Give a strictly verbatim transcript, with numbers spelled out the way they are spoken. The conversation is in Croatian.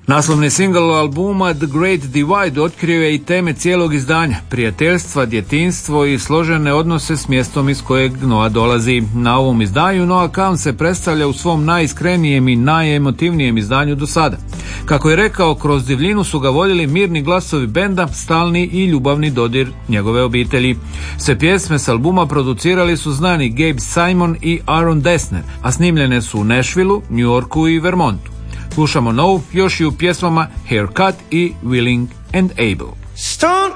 Naslovni singl albuma The Great Divide otkrio je i teme cijelog izdanja, prijateljstva, djetinjstvo i složene odnose s mjestom iz kojeg Noah dolazi. Na ovom izdanju Noah Kahan se predstavlja u svom najiskrenijem i najemotivnijem izdanju do sada. Kako je rekao, kroz divljinu su ga voljeli mirni glasovi benda, stalni i ljubavni dodir njegove obitelji. Sve pjesme s albuma producirali su znani Gabe Simon i Aaron Dessner, a snimljene su u Nashvilleu, New Yorku i Vermontu. Slušamo novu još i u pjesmama Haircut i Willing and Able. Stone